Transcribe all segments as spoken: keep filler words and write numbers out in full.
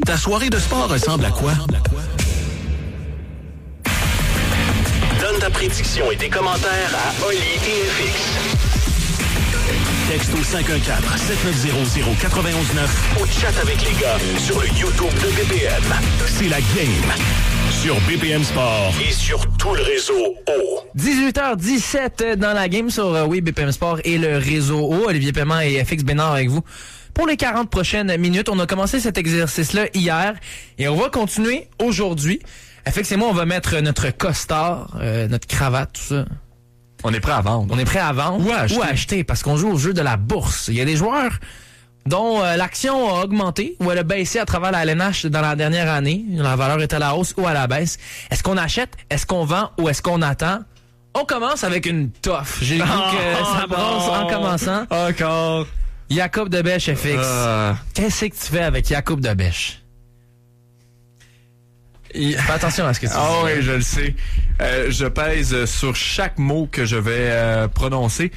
Ta soirée de sport ressemble à quoi? Donne ta prédiction et tes commentaires à Oli et F X. Texte au cinq un quatre, sept neuf zéro, zéro neuf un neuf. Au chat avec les gars sur le YouTube de B P M. C'est la game sur B P M Sport et sur tout le réseau O. dix-huit heures dix-sept dans la game sur euh, oui, B P M Sport et le réseau O. Olivier Paiement et F X Bénard avec vous. Pour les quarante prochaines minutes, on a commencé cet exercice-là hier et on va continuer aujourd'hui. F X et moi, on va mettre notre costard, euh, notre cravate, tout ça. On est prêt à vendre. On est prêt à vendre ou à acheter, ou à acheter parce qu'on joue au jeu de la bourse. Il y a des joueurs dont euh, l'action a augmenté ou elle a baissé à travers la L N H dans la dernière année. La valeur est à la hausse ou à la baisse. Est-ce qu'on achète, est-ce qu'on vend ou est-ce qu'on attend? On commence avec une toffe. J'ai dit oh, que ça brosse en commençant. Encore. Jacob Debèche, F X. Uh... Qu'est-ce que tu fais avec Jacob Debèche? Il... Fais attention à ce que tu dis. Ah oui, je le sais. Euh, je pèse sur chaque mot que je vais euh, prononcer.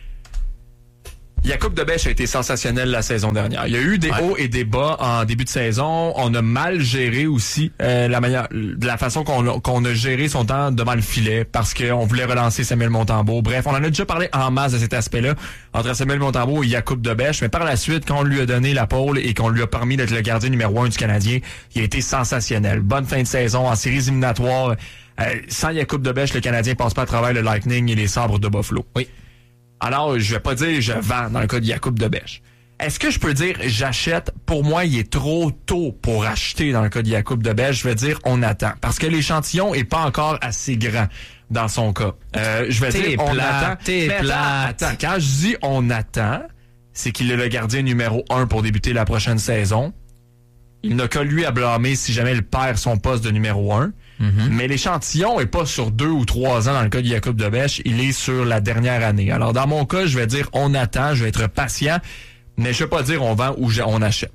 Jacob Debèche a été sensationnel la saison dernière. Il y a eu des ouais. hauts et des bas en début de saison. On a mal géré aussi euh, la manière, de la façon qu'on a, qu'on a géré son temps devant le filet parce qu'on voulait relancer Samuel Montembeault. Bref, on en a déjà parlé en masse de cet aspect-là entre Samuel Montembeault et Jacob Debèche. Mais par la suite, quand on lui a donné la pôle et qu'on lui a permis d'être le gardien numéro un du Canadien, il a été sensationnel. Bonne fin de saison en séries éliminatoires. Euh, sans Jacob Debèche, le Canadien passe pas à travers le Lightning et les Sabres de Buffalo. Oui. Alors, je vais pas dire je vends dans le cas de Jacob Debèche. Est-ce que je peux dire j'achète? Pour moi, il est trop tôt pour acheter dans le cas de Jacob Debèche. Je vais dire on attend. Parce que l'échantillon est pas encore assez grand dans son cas. Euh, je vais t'es dire on plate, attend. T'es Mais plate. Attends, quand je dis on attend, c'est qu'il est le gardien numéro un pour débuter la prochaine saison. Il n'a que lui à blâmer si jamais il perd son poste de numéro un. Mm-hmm. Mais l'échantillon est pas sur deux ou trois ans dans le cas de Jacob Debèche, il est sur la dernière année. Alors dans mon cas, je vais dire on attend, je vais être patient, mais je vais pas dire on vend ou on achète.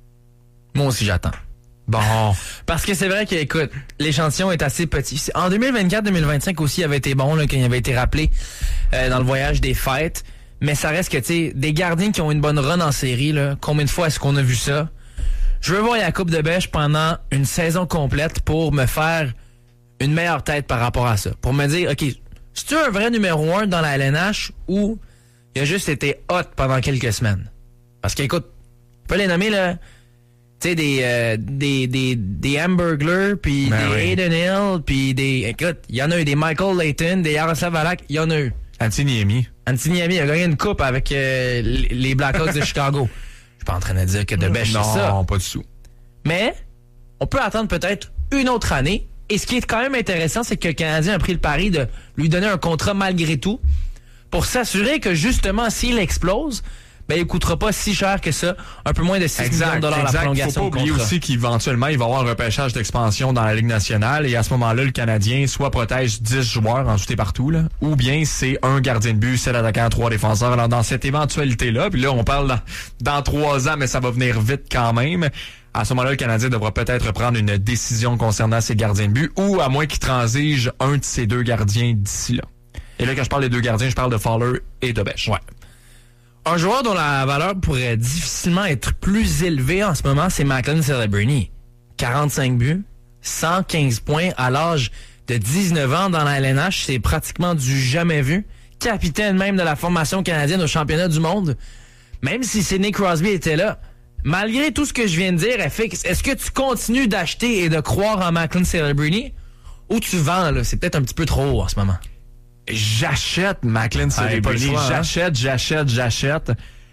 Moi aussi j'attends. Bon. Parce que c'est vrai que, écoute, l'échantillon est assez petit. En deux mille vingt-quatre deux mille vingt-cinq aussi, il avait été bon là, quand il avait été rappelé euh, dans le voyage des fêtes. Mais ça reste que, tu sais, des gardiens qui ont une bonne run en série, là, combien de fois est-ce qu'on a vu ça? Je veux voir Jacob Debèche pendant une saison complète pour me faire une meilleure tête par rapport à ça. Pour me dire, OK, c'est-tu un vrai numéro un dans la L N H ou il a juste été hot pendant quelques semaines? Parce qu'écoute, on peut les nommer, là, tu sais, des, euh, des, des, des Hamburglar, puis ben des oui. Aiden Hill, puis des... Écoute, il y en a eu des Michael Layton, des Yaroslav Halak, il y en a eu. Antiniemi. Antiniemi a gagné une coupe avec euh, les Blackhawks de Chicago. Je suis pas en train de dire que Debèche, c'est ça. Non, pas du tout. Mais on peut attendre peut-être une autre année. Et ce qui est quand même intéressant, c'est que le Canadien a pris le pari de lui donner un contrat malgré tout pour s'assurer que justement, s'il explose, ben, il ne coûtera pas si cher que ça. Un peu moins de six millions de dollars la prolongation. Faut pas oublier contrat. aussi qu'éventuellement, il va y avoir un repêchage d'expansion dans la Ligue nationale. Et à ce moment-là, le Canadien soit protège dix joueurs en tout et partout, là, ou bien c'est un gardien de but, sept attaquants, trois défenseurs. Alors, dans cette éventualité-là, puis là, on parle dans, dans trois ans, mais ça va venir vite quand même. À ce moment-là, le Canadien devra peut-être prendre une décision concernant ses gardiens de but, ou à moins qu'il transige un de ses deux gardiens d'ici là. Et là, quand je parle des deux gardiens, je parle de Fowler et de Debèche. Ouais. Un joueur dont la valeur pourrait difficilement être plus élevée en ce moment, c'est Macklin Celebrini. quarante-cinq buts, cent quinze points à l'âge de dix-neuf ans dans la L N H. C'est pratiquement du jamais vu. Capitaine même de la formation canadienne au championnat du monde. Même si Sidney Crosby était là, malgré tout ce que je viens de dire, F X, est-ce que tu continues d'acheter et de croire en Macklin Celebrini ou tu vends, là? C'est peut-être un petit peu trop haut en ce moment. J'achète Macklin Celebrini. Ah, j'achète, j'achète, j'achète.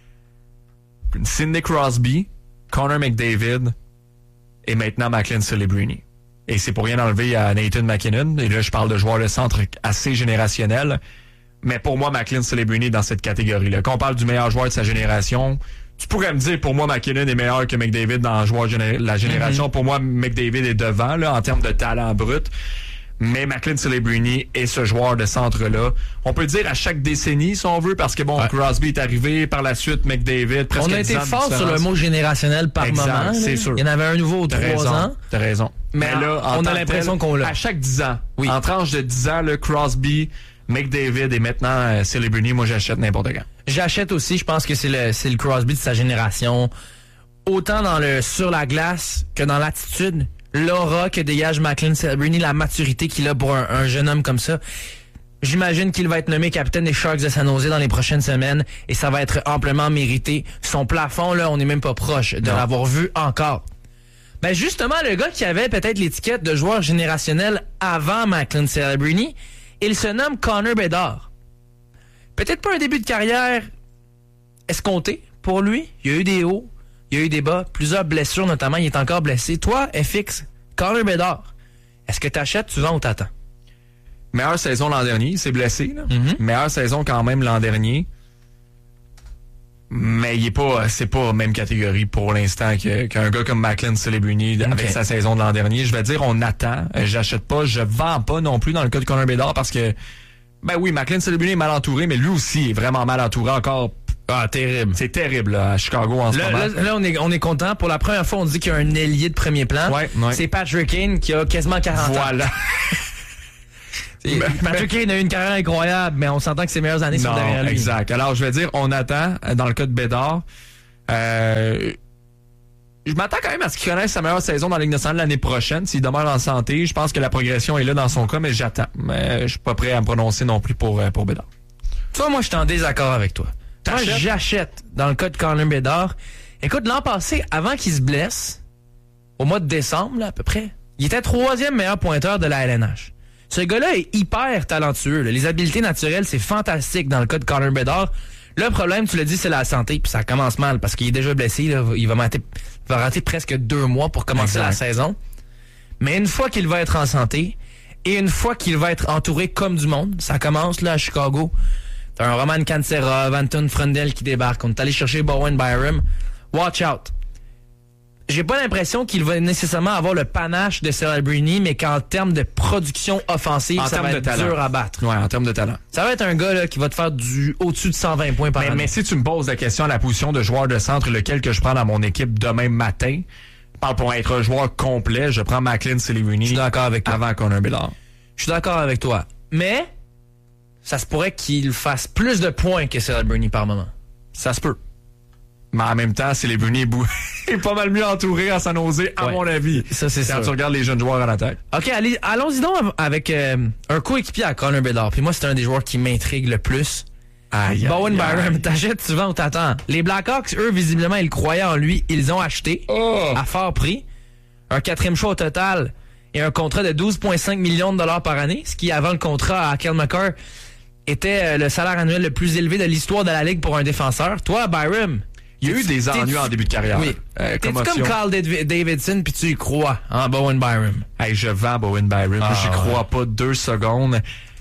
Sidney Crosby, Connor McDavid et maintenant Macklin Celebrini. Et c'est pour rien enlever à Nathan McKinnon. Et là, je parle de joueurs de centre assez générationnels. Mais pour moi, Macklin Celebrini est dans cette catégorie-là. Quand on parle du meilleur joueur de sa génération, tu pourrais me dire, pour moi, McKinnon est meilleur que McDavid dans le joueur de la génération. Mm-hmm. Pour moi, McDavid est devant là en termes de talent brut. Mais Macklin Celebrini est ce joueur de centre-là. On peut dire à chaque décennie, si on veut, parce que bon, ouais. Crosby est arrivé, par la suite McDavid, presque on a été fort sur le mot générationnel par exact, moment. C'est sûr. Il y en avait un nouveau aux trois ans. T'as raison. Mais, Mais là, on a l'impression tel, qu'on l'a. À chaque dix ans, oui. En tranche de dix ans, le Crosby, McDavid et maintenant euh, Celebrini, moi j'achète n'importe quand. J'achète aussi, je pense que c'est le, c'est le Crosby de sa génération autant dans le sur la glace que dans l'attitude, l'aura que dégage McLean Celebrini, la maturité qu'il a pour un, un jeune homme comme ça. J'imagine qu'il va être nommé capitaine des Sharks de San Jose dans les prochaines semaines et ça va être amplement mérité. Son plafond, là, on n'est même pas proche de non. l'avoir vu encore. Ben justement, le gars qui avait peut-être l'étiquette de joueur générationnel avant McLean Celebrini, il se nomme Connor Bedard. Peut-être pas un début de carrière escompté pour lui. Il y a eu des hauts, il y a eu des bas, plusieurs blessures notamment, il est encore blessé. Toi, F X, Connor Bedard, est-ce que t'achètes, tu vends ou t'attends? Meilleure saison l'an dernier, il s'est blessé. Là. Mm-hmm. Meilleure saison quand même l'an dernier. Mais il est pas, c'est pas même catégorie pour l'instant que, qu'un gars comme McLean Celebrini okay. avec sa saison de l'an dernier. Je vais dire, on attend. J'achète pas, je vends pas non plus dans le cas de Connor Bedard parce que, ben oui, McLean Celebrini est mal entouré, mais lui aussi est vraiment mal entouré encore. Ah, terrible. C'est terrible là, à Chicago en ce là, moment. Là, là, on est, on est content. Pour la première fois, on dit qu'il y a un ailier de premier plan. Ouais, ouais. C'est Patrick Kane qui a quasiment quarante voilà. ans. Voilà. Patrick Kane a eu une carrière incroyable, mais on s'entend que ses meilleures années non, sont derrière lui. Exact. Alors, je vais dire, on attend, dans le cas de Bedard. Euh, je m'attends quand même à ce qu'il connaisse sa meilleure saison dans la Ligue nationale l'année prochaine. S'il demeure en santé, je pense que la progression est là dans son cas, mais j'attends. Mais je suis pas prêt à me prononcer non plus pour, pour Bedard. Toi, moi, je suis en désaccord avec toi. T'achètes? Moi, j'achète dans le cas de Connor Bedard. Écoute, l'an passé, avant qu'il se blesse, au mois de décembre, là, à peu près, il était troisième meilleur pointeur de la L N H. Ce gars-là est hyper talentueux. Là. Les habiletés naturelles, c'est fantastique dans le cas de Connor Bedard. Le problème, tu l'as dit, c'est la santé, puis ça commence mal parce qu'il est déjà blessé. Là. Il va rater, va rater presque deux mois pour commencer exact. La saison. Mais une fois qu'il va être en santé et une fois qu'il va être entouré comme du monde, ça commence là à Chicago. T'as un Roman Cancera, Anton Frundell qui débarque. On est allé chercher Bowen Byram. Watch out. J'ai pas l'impression qu'il va nécessairement avoir le panache de Celebrini, mais qu'en termes de production offensive, en ça va être talent. Dur à battre. Ouais, en termes de talent. Ça va être un gars là, qui va te faire du au-dessus de cent vingt points par mais, année. Mais si tu me poses la question à la position de joueur de centre, lequel que je prends dans mon équipe demain matin, je parle pour être un joueur complet, je prends McLean Celebrini. Je suis d'accord avec toi. Avant Connor Bedard. Je suis d'accord avec toi. Mais ça se pourrait qu'il fasse plus de points que Celebrini par moment. Ça se peut. Mais en même temps, Celebrini est, bou- est pas mal mieux entouré à San Jose, à ouais. mon avis. Ça, c'est Quand sûr. tu regardes les jeunes joueurs à la tête. OK, allez, allons-y donc avec euh, un coéquipier à Connor Bedard. Puis moi, c'est un des joueurs qui m'intrigue le plus. Aïe, Bowen aïe, Byram, aïe. t'achètes, tu vends ou t'attends. Les Blackhawks, eux, visiblement, ils croyaient en lui. Ils ont acheté oh. à fort prix un quatrième choix au total et un contrat de douze virgule cinq millions de dollars par année, ce qui, avant le contrat à Kyle McCarr, était le salaire annuel le plus élevé de l'histoire de la Ligue pour un défenseur. Toi, Byram... Il y a eu des ennuis en début de carrière. Oui. Euh, T'es-tu comme Carl Davidson puis tu y crois en Bowen Byram? Hey, je vends Bowen Byram. Ah, J'y crois ouais. pas deux secondes.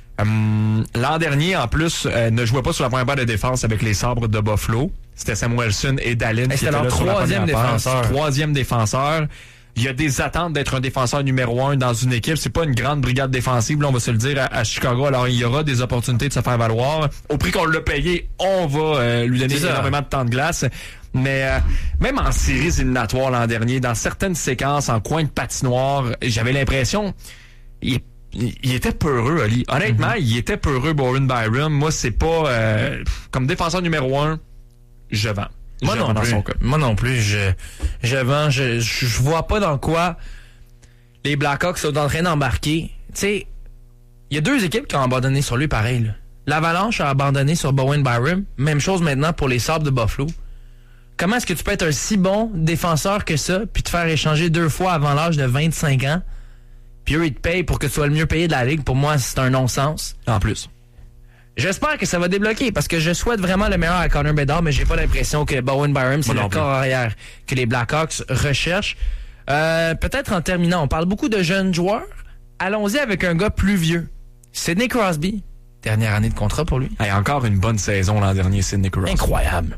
Hum, l'an dernier, en plus, euh, ne jouait pas sur la première paire de défense avec les Sabres de Buffalo. C'était Samuelson et Dallin hey, qui étaient là sur la troisième première défenseur. paire. Troisième défenseur. Il y a des attentes d'être un défenseur numéro un dans une équipe. C'est pas une grande brigade défensive, là, on va se le dire, à, à Chicago. Alors, il y aura des opportunités de se faire valoir. Au prix qu'on l'a payé, on va euh, lui donner énormément de temps de glace. Mais euh, même en séries éliminatoires l'an dernier, dans certaines séquences, en coin de patinoire, j'avais l'impression... Il, il, il était peureux, Ali. Honnêtement, mm-hmm. il était peureux, Bowen Byram. Moi, c'est pas... Euh, comme défenseur numéro un, je vends. Moi non, plus. Moi non plus, je, je vends, je, je vois pas dans quoi les Blackhawks sont en train d'embarquer. Tu sais, il y a deux équipes qui ont abandonné sur lui pareil. Là. L'Avalanche a abandonné sur Bowen Byram. Même chose maintenant pour les Sabres de Buffalo. Comment est-ce que tu peux être un si bon défenseur que ça, puis te faire échanger deux fois avant l'âge de vingt-cinq ans, puis eux, ils te payent pour que tu sois le mieux payé de la Ligue? Pour moi, c'est un non-sens. En plus. J'espère que ça va débloquer parce que je souhaite vraiment le meilleur à Connor Bedard, mais j'ai pas l'impression que Bowen Byram, c'est le corps arrière que les Blackhawks recherchent. Euh, peut-être en terminant, on parle beaucoup de jeunes joueurs. Allons-y avec un gars plus vieux. Sidney Crosby. Dernière année de contrat pour lui. Hey, encore une bonne saison l'an dernier, Sidney Crosby. Incroyable.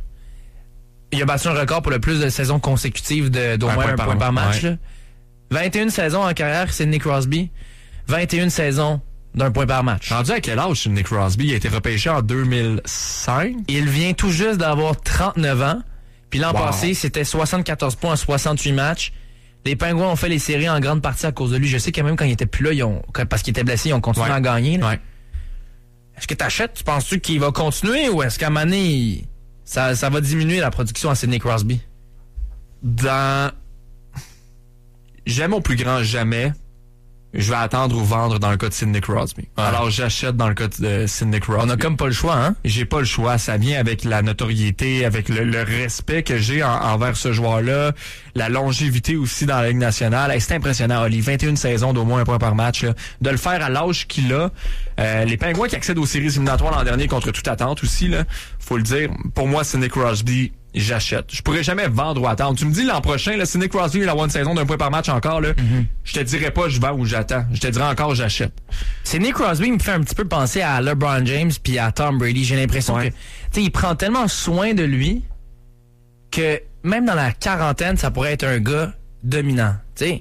Il a battu un record pour le plus de saisons consécutives de, d'au un moins point un par point par match. Ouais. vingt et une saisons en carrière, Sidney Crosby. vingt et une saisons d'un point par match. Rendu à quel âge, Sidney Crosby? Il a été repêché en deux mille cinq. Il vient tout juste d'avoir trente-neuf ans. Puis l'an wow. passé, c'était soixante-quatorze points en soixante-huit matchs. Les Pingouins ont fait les séries en grande partie à cause de lui. Je sais que même quand il était plus là, ils ont, parce qu'il était blessé, ils ont continué ouais. à gagner. Ouais. Est-ce que tu achètes? Tu penses-tu qu'il va continuer ou est-ce qu'à un moment donné, ça, ça va diminuer la production à Sidney Crosby? dans... Jamais au plus grand jamais, je vais attendre ou vendre dans le cas de Sidney Crosby. Ouais. Alors, j'achète dans le cas de Sidney Crosby. On a comme pas le choix, hein? J'ai pas le choix. Ça vient avec la notoriété, avec le, le respect que j'ai en, envers ce joueur-là, la longévité aussi dans la Ligue nationale. Hey, c'est impressionnant, Oli. vingt et une saisons d'au moins un point par match. Là. De le faire à l'âge qu'il a. Euh, les Pingouins qui accèdent aux séries éliminatoires l'an dernier contre toute attente aussi, là, faut le dire. Pour moi, Sidney Crosby, j'achète. Je pourrais jamais vendre ou attendre. Tu me dis l'an prochain, là, Sidney Crosby il a une saison d'un point par match encore, là, mm-hmm. je te dirais pas je vends ou j'attends. Je te dirais encore j'achète. Sidney Crosby me fait un petit peu penser à LeBron James puis à Tom Brady. J'ai l'impression ouais. que tu sais, il prend tellement soin de lui que même dans la quarantaine, ça pourrait être un gars dominant. Tu sais,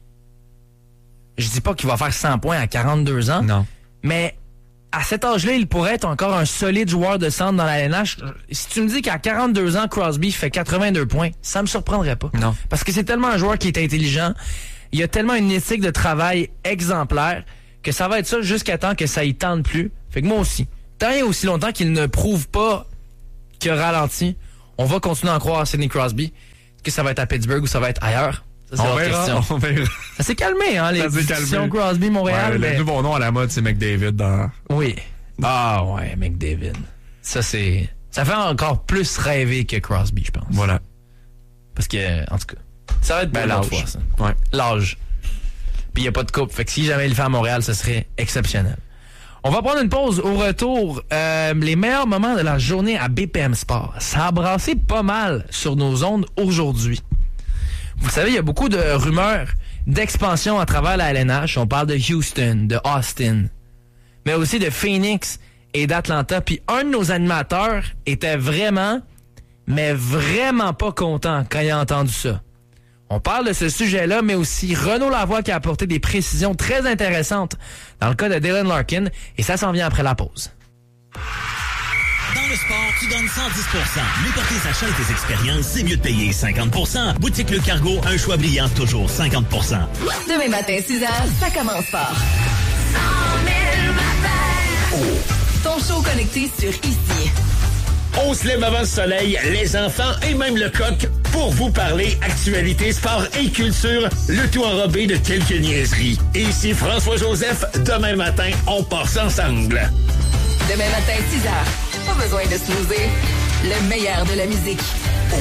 je dis pas qu'il va faire cent points à quarante-deux ans. Non. Mais à cet âge-là, il pourrait être encore un solide joueur de centre dans la N H. Si tu me dis qu'à quarante-deux ans, Crosby fait quatre-vingt-deux points, ça me surprendrait pas. Non. Parce que c'est tellement un joueur qui est intelligent, il a tellement une éthique de travail exemplaire que ça va être ça jusqu'à temps que ça y tente plus. Fait que moi aussi, tant et aussi longtemps qu'il ne prouve pas qu'il a ralenti, on va continuer à en croire à Sidney Crosby. Est-ce que ça va être à Pittsburgh ou ça va être ailleurs? Ça, on, verra, on verra. Ça s'est calmé, hein, les discussions Crosby, Montréal. Ouais, mais... Le nouveau nom à la mode, c'est McDavid. Dans... Oui. Ah ouais, McDavid. Ça, c'est... Ça fait encore plus rêver que Crosby, je pense. Voilà. Parce que, en tout cas, ça va être ben, l'âge. Fois, ça. Ouais. L'âge. Puis il n'y a pas de coupe. Fait que si jamais il le fait à Montréal, ce serait exceptionnel. On va prendre une pause. Au retour, euh, les meilleurs moments de la journée à B P M Sport. Ça a brassé pas mal sur nos ondes aujourd'hui. Vous savez, il y a beaucoup de rumeurs d'expansion à travers la L N H. On parle de Houston, de Austin, mais aussi de Phoenix et d'Atlanta. Puis un de nos animateurs était vraiment, mais vraiment pas content quand il a entendu ça. On parle de ce sujet-là, mais aussi Renaud Lavoie qui a apporté des précisions très intéressantes dans le cas de Dylan Larkin, et ça s'en vient après la pause. Dans le sport, tu donnes cent dix pour cent. Mais pour tes achats et tes expériences, c'est mieux de payer cinquante pour cent. Boutique Le Cargo, un choix brillant, toujours cinquante pour cent. Demain matin, six heures, ça commence fort. cent mille matins. Oh. Ton show connecté sur Ici. On se lève avant le soleil, les enfants et même le coq, pour vous parler actualité, sport et culture, le tout enrobé de quelques niaiseries. Et ici François-Joseph, demain matin, on part ensemble. Demain matin, six heures. Pas besoin de snoozer. Le meilleur de la musique. Oh.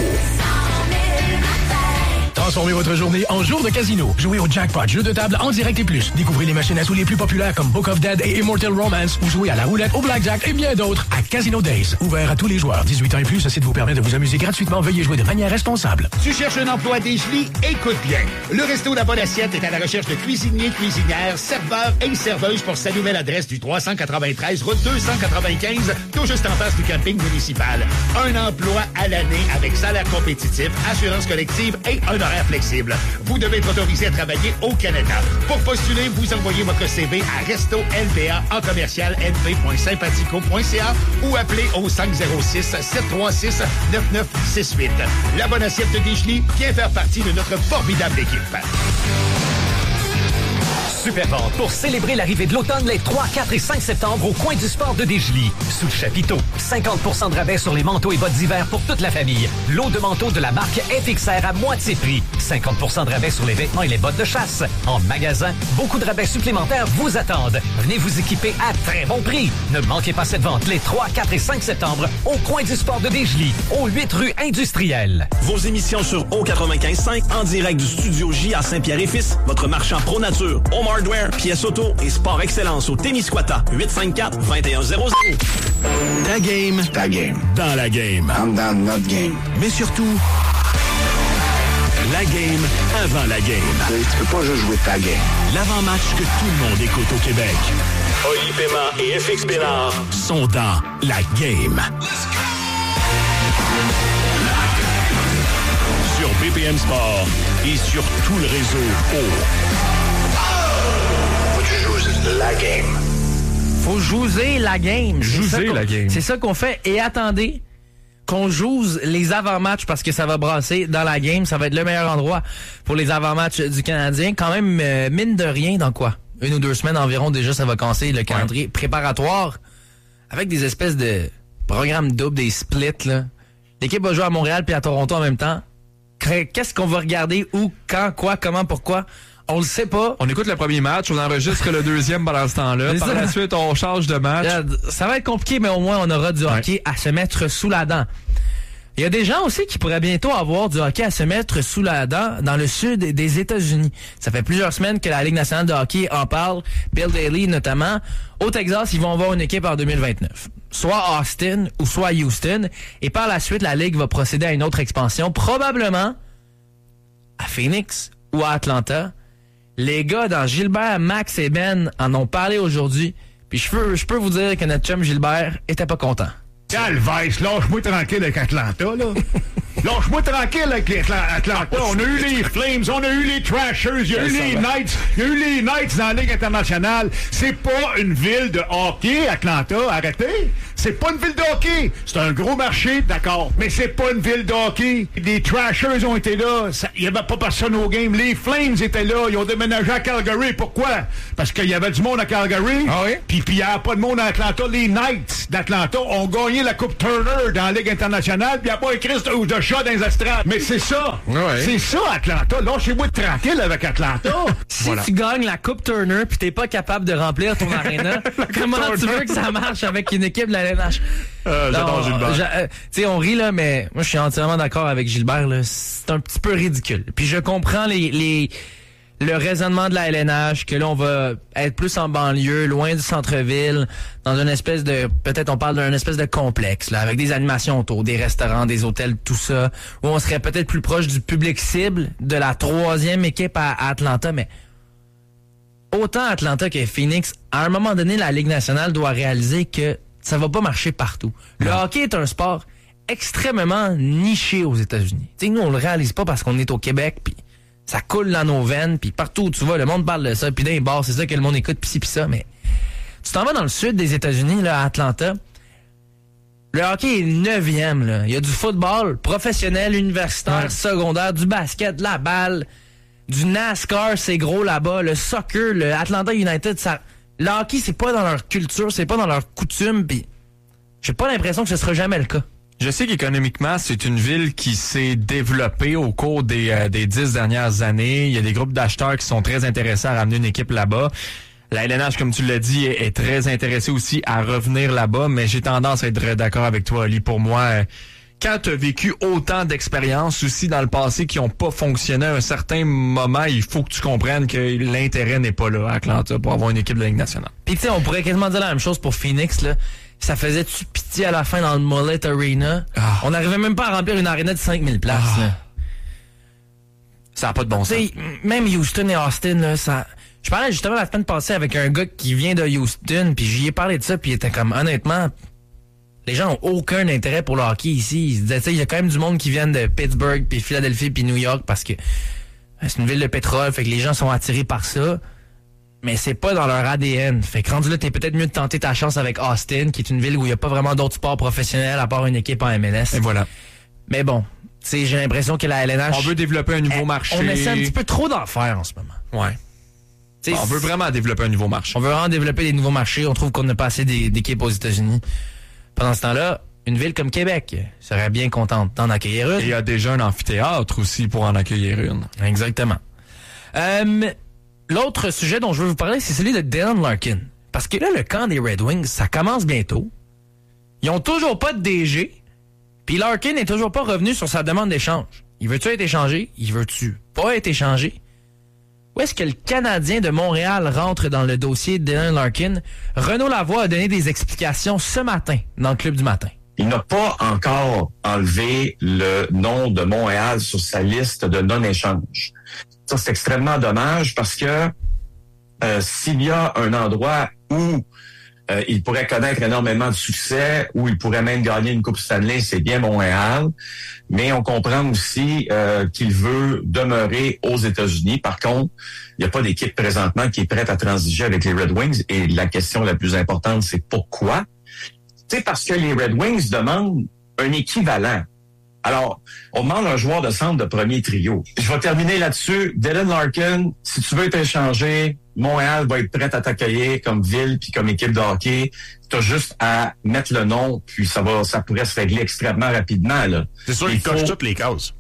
Transformez votre journée en jour de casino. Jouez au jackpot, jeu de table en direct et plus. Découvrez les machines à sous les plus populaires comme Book of Dead et Immortal Romance ou jouez à la roulette, au blackjack et bien d'autres à Casino Days. Ouvert à tous les joueurs. dix-huit ans et plus, ce site vous permet de vous amuser gratuitement. Veuillez jouer de manière responsable. Tu cherches un emploi à Desjolies? Écoute bien. Le Resto La Bonne Assiette est à la recherche de cuisiniers, cuisinières, serveurs et serveuses pour sa nouvelle adresse du trois cent quatre-vingt-treize, route deux cent quatre-vingt-quinze, tout juste en face du camping municipal. Un emploi à l'année avec salaire compétitif, assurance collective et un horaire flexible. Vous devez être autorisé à travailler au Canada. Pour postuler, vous envoyez votre C V à resto L B A en commercial N P point sympathico point C A ou appelez au cinq zéro six, sept trois six, neuf neuf six huit. La Bonne Assiette de Desjolies vient faire partie de notre formidable équipe. Super vente pour célébrer l'arrivée de l'automne les trois, quatre et cinq septembre au coin du sport de Desjolies. Sous le chapiteau, cinquante pour cent de rabais sur les manteaux et bottes d'hiver pour toute la famille. Lot de manteaux de la marque F X R à moitié prix. cinquante pour cent de rabais sur les vêtements et les bottes de chasse. En magasin, beaucoup de rabais supplémentaires vous attendent. Venez vous équiper à très bon prix. Ne manquez pas cette vente les trois, quatre et cinq septembre au coin du sport de Desjolies, au huit rue Industrielle. Vos émissions sur O quatre-vingt-quinze cinq en direct du studio J à Saint-Pierre-et-Fils, votre marchand Pro Nature, Home Hardware, pièces auto et sport excellence au Témiscouata, huit cinq quatre, deux un zéro zéro. Ta game, ta game, dans la game. I'm down not game. Mais surtout, la game avant la game. Tu peux pas juste jouer ta game. L'avant-match que tout le monde écoute au Québec. Oli Paiement et F X Bénard sont dans la game. Sur B P M Sport et sur tout le réseau au... La game. Faut jouer la game. Jouer la game. C'est ça qu'on fait. Et attendez qu'on joue les avant-matchs parce que ça va brasser dans la game. Ça va être le meilleur endroit pour les avant-matchs du Canadien. Quand même, euh, mine de rien, dans quoi? Une ou deux semaines environ, déjà, ça va casser le calendrier ouais. préparatoire avec des espèces de programmes doubles, des splits, là. L'équipe va jouer à Montréal puis à Toronto en même temps. Qu'est-ce qu'on va regarder, où, quand, quoi, comment, pourquoi? On le sait pas. On écoute le premier match, on enregistre le deuxième pendant ce temps-là. Par la suite, on change de match. Ça va être compliqué, mais au moins, on aura du hockey ouais. à se mettre sous la dent. Il y a des gens aussi qui pourraient bientôt avoir du hockey à se mettre sous la dent dans le sud des États-Unis. Ça fait plusieurs semaines que la Ligue nationale de hockey en parle. Bill Daly, notamment. Au Texas, ils vont avoir une équipe en deux mille vingt-neuf. Soit Austin ou soit Houston. Et par la suite, la Ligue va procéder à une autre expansion, probablement à Phoenix ou à Atlanta. Les gars dans Gilbert, Max et Ben en ont parlé aujourd'hui. Puis je peux, je peux vous dire que notre chum Gilbert était pas content. Calvaise, lâche-moi tranquille avec Atlanta, là. Lâche-moi tranquille avec Atlanta. On a eu les Flames, on a eu les Trashers, il y a eu les Knights, il y a eu les Knights dans la Ligue internationale. C'est pas une ville de hockey, Atlanta, arrêtez. C'est pas une ville de hockey. C'est un gros marché, d'accord, mais c'est pas une ville de hockey. Les Trashers ont été là, il y avait pas personne au game. Les Flames étaient là, ils ont déménagé à Calgary. Pourquoi? Parce qu'il y avait du monde à Calgary, ah oui? puis il y avait pas de monde à Atlanta. Les Knights d'Atlanta ont gagné la Coupe Turner dans la Ligue internationale, puis il n'y a pas un Christ ou de chat dans les estrades. Mais c'est ça. Ouais. C'est ça, Atlanta. Lâchez-moi tranquille avec Atlanta. Si voilà. tu gagnes la Coupe Turner puis t'es pas capable de remplir ton aréna, comment Turner. tu veux que ça marche avec une équipe de la L N H? Euh, j'adore Gilbert. Euh, tu sais, on rit, là, mais moi, je suis entièrement d'accord avec Gilbert, là. C'est un petit peu ridicule. Puis je comprends les... les le raisonnement de la L N H, que là, on va être plus en banlieue, loin du centre-ville, dans une espèce de... Peut-être on parle d'un espèce de complexe, là, avec des animations autour, des restaurants, des hôtels, tout ça, où on serait peut-être plus proche du public cible de la troisième équipe à, à Atlanta, mais autant Atlanta que Phoenix, à un moment donné, la Ligue nationale doit réaliser que ça va pas marcher partout. Le non. hockey est un sport extrêmement niché aux États-Unis. Tu sais, nous, on le réalise pas parce qu'on est au Québec, puis ça coule dans nos veines, puis partout où tu vas, le monde parle de ça, puis dans les bars, c'est ça que le monde écoute, puis ci, puis ça, mais tu t'en vas dans le sud des États-Unis, là, à Atlanta, le hockey est neuvième, là. Il y a du football professionnel, universitaire, ouais. secondaire, du basket, de la balle, du NASCAR, c'est gros là-bas, le soccer, le Atlanta United, ça... Le hockey, c'est pas dans leur culture, c'est pas dans leur coutume, puis j'ai pas l'impression que ce sera jamais le cas. Je sais qu'économiquement, c'est une ville qui s'est développée au cours des, euh, des dix dernières années. Il y a des groupes d'acheteurs qui sont très intéressés à ramener une équipe là-bas. La L N H, comme tu l'as dit, est, est très intéressée aussi à revenir là-bas, mais j'ai tendance à être d'accord avec toi, Ali. Pour moi, euh, quand tu as vécu autant d'expériences aussi dans le passé qui n'ont pas fonctionné à un certain moment, il faut que tu comprennes que l'intérêt n'est pas là à Atlanta pour avoir une équipe de la Ligue nationale. Puis tu sais, on pourrait quasiment dire la même chose pour Phoenix, là. Ça faisait-tu pitié à la fin dans le Mullet Arena? Ah. On n'arrivait même pas à remplir une arena de cinq mille places. Ah. Là. Ça n'a pas de bon sens. Même Houston et Austin, là, ça... Je parlais justement la semaine passée avec un gars qui vient de Houston, puis j'y ai parlé de ça, puis il était comme, honnêtement, les gens ont aucun intérêt pour le hockey ici. Ils se disaient, tu sais, il y a quand même du monde qui vient de Pittsburgh, puis Philadelphie, puis New York, parce que c'est une ville de pétrole, fait que les gens sont attirés par ça. Mais c'est pas dans leur A D N. Fait que rendu là, t'es peut-être mieux de tenter ta chance avec Austin, qui est une ville où il n'y a pas vraiment d'autres sports professionnels à part une équipe en M L S. Et voilà. Mais bon, tu sais, j'ai l'impression que la L N H... On veut développer un nouveau elle, marché. On essaie un petit peu trop d'en faire en ce moment. Ouais. Bon, on veut vraiment développer un nouveau marché. On veut vraiment développer des nouveaux marchés. On trouve qu'on n'a pas assez d'équipes aux États-Unis. Pendant ce temps-là, une ville comme Québec serait bien contente d'en accueillir une. Et il y a déjà un amphithéâtre aussi pour en accueillir une. Exactement. Euh... L'autre sujet dont je veux vous parler, c'est celui de Dylan Larkin. Parce que là, le camp des Red Wings, ça commence bientôt. Ils ont toujours pas de D G. Puis Larkin n'est toujours pas revenu sur sa demande d'échange. Il veut-tu être échangé? Il veut-tu pas être échangé? Où est-ce que le Canadien de Montréal rentre dans le dossier de Dylan Larkin? Renaud Lavoie a donné des explications ce matin dans le Club du matin. Il n'a pas encore enlevé le nom de Montréal sur sa liste de non-échange. Ça, c'est extrêmement dommage parce que euh, s'il y a un endroit où euh, il pourrait connaître énormément de succès, où il pourrait même gagner une Coupe Stanley, c'est bien Montréal. Mais on comprend aussi euh, qu'il veut demeurer aux États-Unis. Par contre, il n'y a pas d'équipe présentement qui est prête à transiger avec les Red Wings. Et la question la plus importante, c'est pourquoi? C'est parce que les Red Wings demandent un équivalent. Alors, on demande un joueur de centre de premier trio. Je vais terminer là-dessus. Dylan Larkin, si tu veux être échangé, Montréal va être prête à t'accueillir comme ville puis comme équipe de hockey. Tu as juste à mettre le nom, puis ça va, ça pourrait se régler extrêmement rapidement, là. C'est sûr, il, il faut... coche toutes les cases.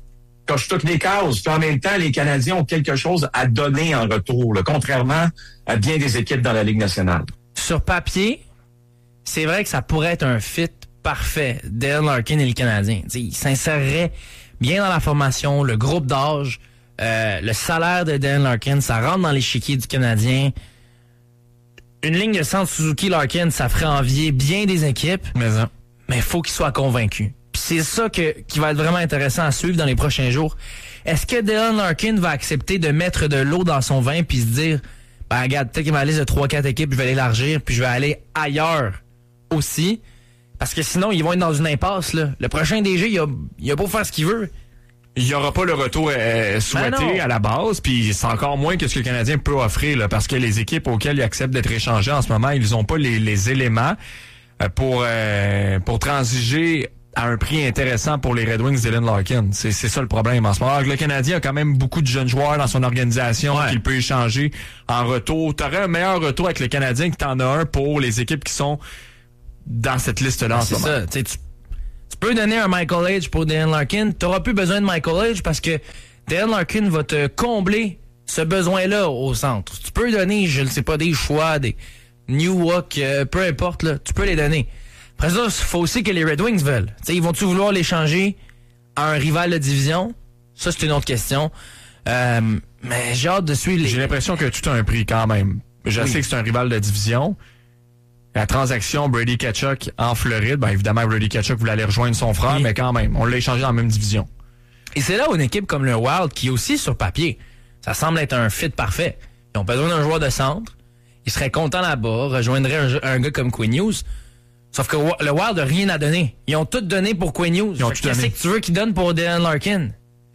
coche toutes les cases. Puis en même temps, les Canadiens ont quelque chose à donner en retour, là, contrairement à bien des équipes dans la Ligue nationale. Sur papier, c'est vrai que ça pourrait être un fit parfait, Dale Larkin et les Canadiens. T'sais, ils s'inséreraient bien dans la formation, le groupe d'âge, euh, le salaire de Dale Larkin, ça rentre dans l'échiquier du Canadien. Une ligne de centre Suzuki-Larkin, ça ferait envier bien des équipes, mais il mais faut qu'ils soient convaincus. Puis c'est ça que, qui va être vraiment intéressant à suivre dans les prochains jours. Est-ce que Dale Larkin va accepter de mettre de l'eau dans son vin puis se dire, ben regarde, peut-être qu'il va aller de trois quatre équipes, je vais l'élargir, puis je vais aller ailleurs aussi. Parce que sinon, ils vont être dans une impasse, là. Le prochain D G, il a, il a beau faire ce qu'il veut. Il n'y aura pas le retour euh, souhaité ben à la base, puis c'est encore moins que ce que le Canadien peut offrir, là, parce que les équipes auxquelles ils acceptent d'être échangés en ce moment, ils n'ont pas les, les éléments euh, pour euh, pour transiger à un prix intéressant pour les Red Wings d'Dylan Larkin. C'est, c'est ça le problème en ce moment. Alors que le Canadien a quand même beaucoup de jeunes joueurs dans son organisation ouais. qu'il peut échanger en retour. Tu aurais un meilleur retour avec le Canadien que tu en as un pour les équipes qui sont dans cette liste-là en ce moment. C'est ça. Tu, tu peux donner un Michael Age pour Dylan Larkin. Tu n'auras plus besoin de Michael Age parce que Dylan Larkin va te combler ce besoin-là au centre. Tu peux donner, je ne sais pas, des choix, des New Walk, euh, peu importe, là, tu peux les donner. Après ça, il faut aussi que les Red Wings veulent. T'sais, ils vont-tu vouloir l'échanger à un rival de division? Ça, c'est une autre question. Euh, mais j'ai hâte de suivre les... J'ai l'impression que tout a un prix quand même. Je oui. sais que c'est un rival de division. La transaction Brady Tkachuk en Floride, ben évidemment, Brady Tkachuk voulait aller rejoindre son frère, oui. mais quand même, on l'a échangé dans la même division. Et c'est là où une équipe comme le Wild, qui aussi sur papier, ça semble être un fit parfait. Ils ont besoin d'un joueur de centre. Ils seraient contents là-bas, rejoindraient un, un gars comme Quinn Hughes. Sauf que le Wild n'a rien à donner. Ils ont tout donné pour Quinn Hughes. Ils ont tout donné. Qu'est-ce que tu veux qu'ils donnent pour Dylan Larkin?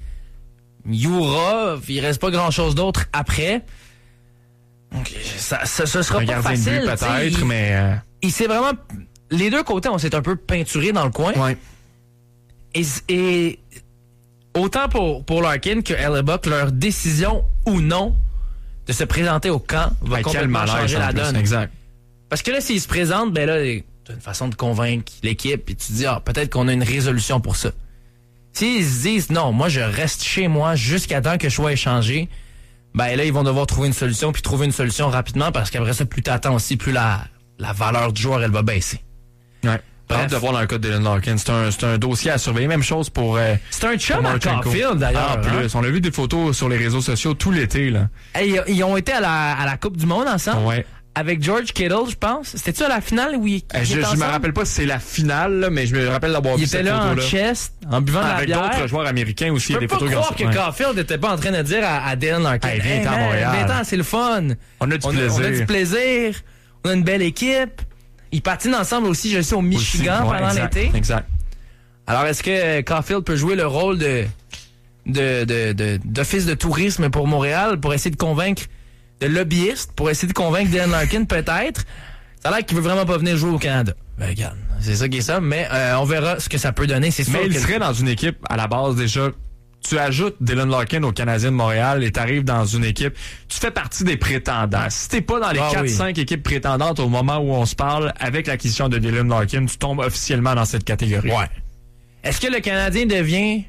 Yura, il reste pas grand-chose d'autre après. Donc, ça, ça, ce sera pas facile. But, peut-être, il, mais... Euh... Il s'est vraiment... Les deux côtés, on s'est un peu peinturé dans le coin. Ouais. Et, et autant pour, pour Larkin que Hellebuck, leur décision ou non de se présenter au camp va ben, complètement changer la donne. Exact. Parce que là, s'ils se présentent, ben là, t'as une façon de convaincre l'équipe, et tu te dis, ah, peut-être qu'on a une résolution pour ça. S'ils se disent, non, moi, je reste chez moi jusqu'à temps que je sois échangé, ben là, ils vont devoir trouver une solution, puis trouver une solution rapidement, parce qu'après ça, plus t'attends aussi, plus la, la valeur du joueur, elle va baisser. Ouais. Hâte de voir dans le cas de Dylan Larkin. C'est un, c'est un dossier à surveiller. Même chose pour... Euh, c'est un chum à Caulfield, d'ailleurs. Ah, en plus. Hein? On a vu des photos sur les réseaux sociaux tout l'été, là. Hey, ils ont été à la, à la Coupe du Monde ensemble. Ouais. Avec George Kittle, je pense. C'était-tu à la finale où il, euh, Je, je me rappelle pas si c'est la finale, là, mais je me rappelle d'avoir il vu cette photo-là. Il était là en chest, en buvant ah, de la bière. Avec d'autres joueurs américains aussi. Je peux des pas photographes. croire que ouais. Caulfield n'était pas en train de dire à, à Dylan Larkin, hey, viens hey, à man, Montréal. viens-t'en, c'est le fun. On a du on plaisir. A, on a du plaisir. On a une belle équipe. Ils patinent ensemble aussi, je sais, au Michigan aussi, ouais, pendant exact, l'été. Exact. Alors, est-ce que Caulfield peut jouer le rôle de, de, de, de, d'office de tourisme pour Montréal pour essayer de convaincre, de lobbyiste, pour essayer de convaincre Dylan Larkin, peut-être? Ça a l'air qu'il veut vraiment pas venir jouer au Canada. Ben, regarde, c'est ça qui est ça, mais euh, on verra ce que ça peut donner. C'est sûr mais il que... serait dans une équipe, à la base, déjà... Tu ajoutes Dylan Larkin au Canadien de Montréal et t'arrives dans une équipe, tu fais partie des prétendants. Si t'es pas dans les ah, quatre cinq oui. équipes prétendantes au moment où on se parle, avec l'acquisition de Dylan Larkin, tu tombes officiellement dans cette catégorie. Ouais. Est-ce que le Canadien devient...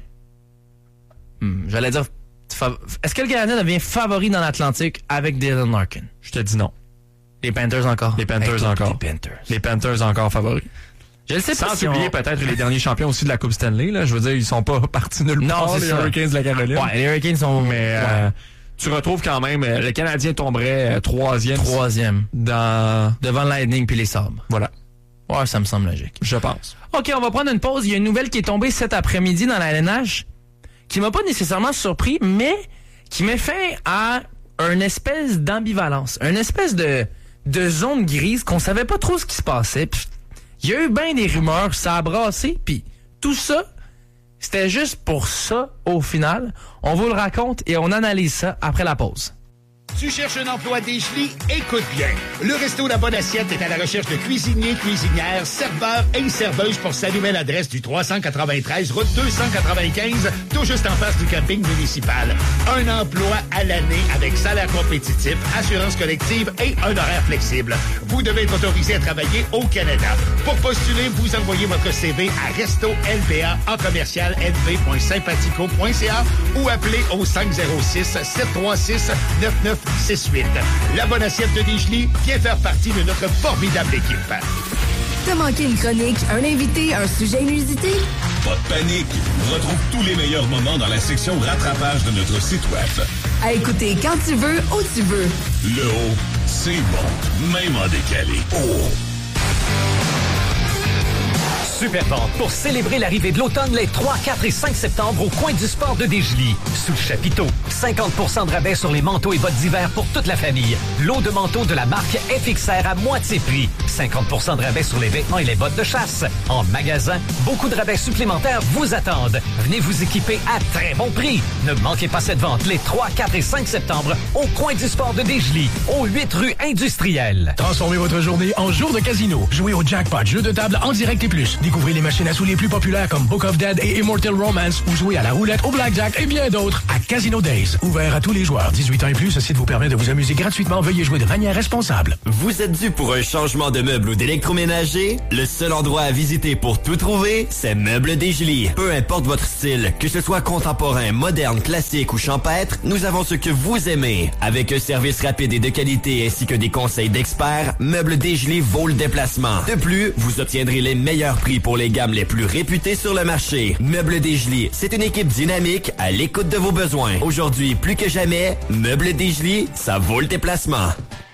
Hmm, j'allais dire... Est-ce que le Canadien devient favori dans l'Atlantique avec Dylan Larkin? Je te dis non. Les Panthers encore? Les Panthers hey, encore. Les Panthers. Les Panthers encore favoris. Je le sais Sans pas si oublier on... peut-être les derniers champions aussi de la Coupe Stanley. Là. Je veux dire, ils sont pas partis nulle part, non, les ça. Hurricanes de la Caroline. Ouais, les Hurricanes sont... Mais ouais. euh, tu retrouves quand même... Euh, le Canadien tomberait euh, troisième. Troisième. Dans... Devant le Lightning puis les Sabres. Voilà. Ouais, ça me semble logique. Je pense. OK, on va prendre une pause. Il y a une nouvelle qui est tombée cet après-midi dans la L N H qui m'a pas nécessairement surpris, mais qui met fin à une espèce d'ambivalence, une espèce de, de zone grise qu'on savait pas trop ce qui se passait. Puis, il y a eu bien des rumeurs, ça a brassé, puis tout ça, c'était juste pour ça, au final. On vous le raconte et on analyse ça après la pause. Tu cherches un emploi à Desjely? Écoute bien. Le Resto La Bonne Assiette est à la recherche de cuisiniers, cuisinières, serveurs et serveuses pour sa nouvelle adresse du trois cent quatre-vingt-treize, route deux cent quatre-vingt-quinze, tout juste en face du camping municipal. Un emploi à l'année avec salaire compétitif, assurance collective et un horaire flexible. Vous devez être autorisé à travailler au Canada. Pour postuler, vous envoyez votre C V à resto L B A en commercial N V point sympathico point C A ou appelez au cinq zéro six, sept trois six, neuf neuf six huit. La Bonne Assiette de Desjely vient faire partie de notre formidable équipe. T'as manqué une chronique, un invité, un sujet inusité? Pas de panique! Retrouve tous les meilleurs moments dans la section rattrapage de notre site web. À écouter quand tu veux, où tu veux. Le haut, c'est bon, même en décalé. Oh! Super vente pour célébrer l'arrivée de l'automne les trois, quatre et cinq septembre au coin du sport de Desjely. Sous le chapiteau, cinquante pour cent de rabais sur les manteaux et bottes d'hiver pour toute la famille. Lot de manteaux de la marque F X R à moitié prix. cinquante pour cent de rabais sur les vêtements et les bottes de chasse. En magasin, beaucoup de rabais supplémentaires vous attendent. Venez vous équiper à très bon prix. Ne manquez pas cette vente les trois, quatre et cinq septembre au coin du sport de Desjely, au huit rue Industrielle. Transformez votre journée en jour de casino. Jouez au jackpot, jeu de table en direct et plus. Découvrez les machines à sous les plus populaires comme Book of Dead et Immortal Romance ou jouez à la roulette, au blackjack et bien d'autres à Casino Days. Ouvert à tous les joueurs. dix-huit ans et plus, ce site vous permet de vous amuser gratuitement. Veuillez jouer de manière responsable. Vous êtes dû pour un changement de meuble ou d'électroménager? Le seul endroit à visiter pour tout trouver, c'est Meubles Desjely. Peu importe votre style, que ce soit contemporain, moderne, classique ou champêtre, nous avons ce que vous aimez. Avec un service rapide et de qualité ainsi que des conseils d'experts, Meubles Desjely vaut le déplacement. De plus, vous obtiendrez les meilleurs prix pour les gammes les plus réputées sur le marché. Meubles Desjely, c'est une équipe dynamique à l'écoute de vos besoins. Aujourd'hui, plus que jamais, Meubles Desjely, ça vaut le déplacement.